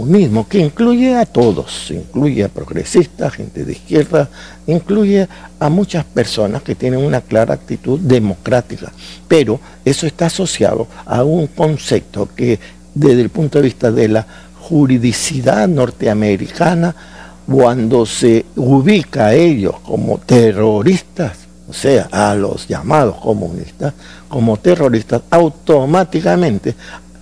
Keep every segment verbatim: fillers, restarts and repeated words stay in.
comunismo, que incluye a todos, incluye a progresistas, gente de izquierda, incluye a muchas personas que tienen una clara actitud democrática, pero eso está asociado a un concepto que desde el punto de vista de la juridicidad norteamericana, cuando se ubica a ellos como terroristas, o sea, a los llamados comunistas, como terroristas, automáticamente,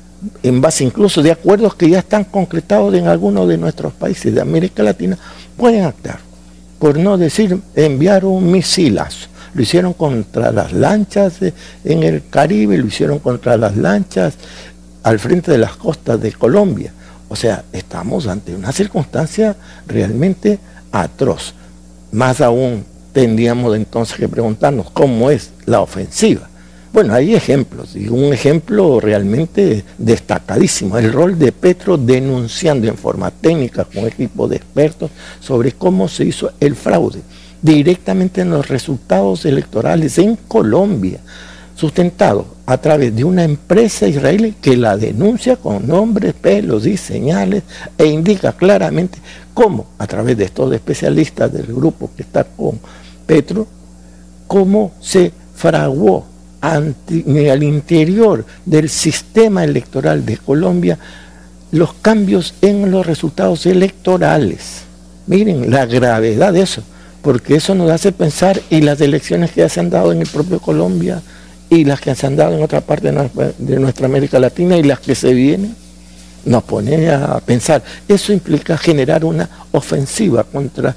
en base incluso de acuerdos que ya están concretados en algunos de nuestros países de América Latina, pueden actuar. Por no decir, enviar un misilazo. Lo hicieron contra las lanchas de, en el Caribe, lo hicieron contra las lanchas al frente de las costas de Colombia. O sea, estamos ante una circunstancia realmente atroz. Más aún tendríamos entonces que preguntarnos cómo es la ofensiva. Bueno, hay ejemplos, y un ejemplo realmente destacadísimo, el rol de Petro denunciando en forma técnica con equipo de expertos sobre cómo se hizo el fraude directamente en los resultados electorales en Colombia, sustentado a través de una empresa israelí que la denuncia con nombres, pelos y señales e indica claramente cómo, a través de estos especialistas del grupo que está con Petro, cómo se fraguó ante, al interior del sistema electoral de Colombia los cambios en los resultados electorales. Miren la gravedad de eso, porque eso nos hace pensar y las elecciones que ya se han dado en el propio Colombia y las que se han dado en otra parte de nuestra, de nuestra América Latina y las que se vienen, nos pone a pensar. Eso implica generar una ofensiva contra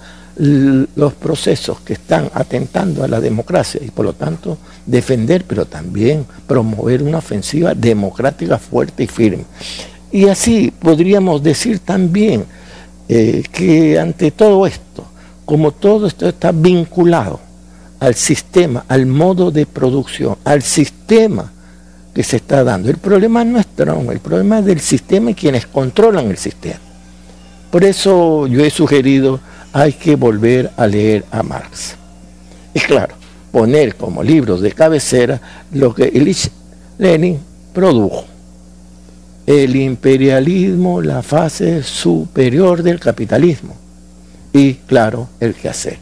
los procesos que están atentando a la democracia y por lo tanto defender, pero también promover una ofensiva democrática fuerte y firme. Y así podríamos decir también eh, que ante todo esto, como todo esto está vinculado al sistema, al modo de producción, al sistema que se está dando. El problema no es Trump, el problema es del sistema y quienes controlan el sistema. Por eso yo he sugerido, hay que volver a leer a Marx. Y claro, poner como libros de cabecera lo que Ilich Lenin produjo. El imperialismo, la fase superior del capitalismo. Y claro, el quehacer.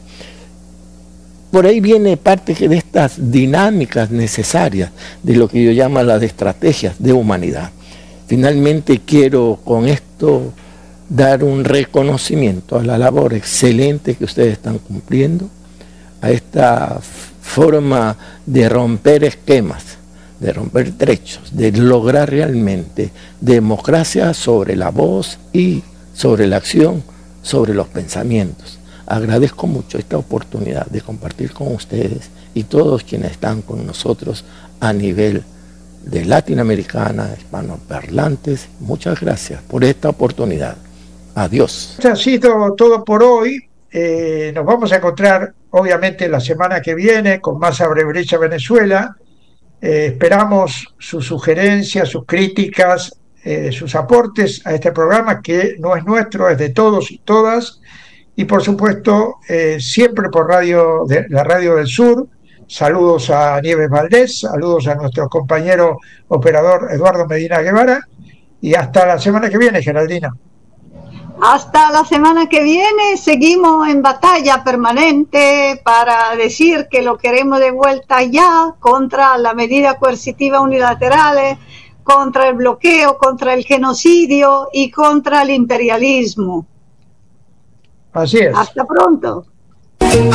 Por ahí viene parte de estas dinámicas necesarias de lo que yo llamo las estrategias de humanidad. Finalmente quiero con esto dar un reconocimiento a la labor excelente que ustedes están cumpliendo, a esta forma de romper esquemas, de romper trechos, de lograr realmente democracia sobre la voz y sobre la acción, sobre los pensamientos. Agradezco mucho esta oportunidad de compartir con ustedes y todos quienes están con nosotros a nivel de Latinoamericana, hispanoparlantes. Muchas gracias por esta oportunidad. Adiós. Esto ha sido todo por hoy. Eh, nos vamos a encontrar obviamente la semana que viene con más Abre Brecha Venezuela. Eh, esperamos sus sugerencias, sus críticas, eh, sus aportes a este programa que no es nuestro, es de todos y todas. Y por supuesto, eh, siempre por radio de, la Radio del Sur. Saludos a Nieves Valdés, saludos a nuestro compañero operador Eduardo Medina Guevara. Y hasta la semana que viene, Geraldina. Hasta la semana que viene, seguimos en batalla permanente para decir que lo queremos de vuelta ya contra la medida coercitiva unilaterales, contra el bloqueo, contra el genocidio y contra el imperialismo. Así es. Hasta pronto.